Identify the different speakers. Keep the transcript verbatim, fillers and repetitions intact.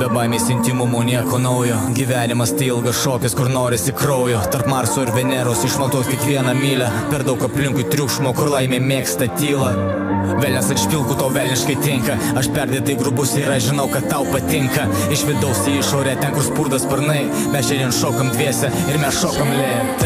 Speaker 1: Be baimės intimumo nieko naujo. Gyvenimas tai ilgas šokis, kur norisi kraujo. Tarp Marso ir Veneros išmatuot kiekvieną mylę. Per daug aplinkui triukšmo, kur laimė mėgsta tylą. Velnias ant špilkų tau velniškai tinka. Aš perdėtai grubus ir aš žinau, kad tau patinka. Iš vidaus į išorę, ten kur spurda sparnai. Mes šiandien šokam dviese ir mes šokam lėtai.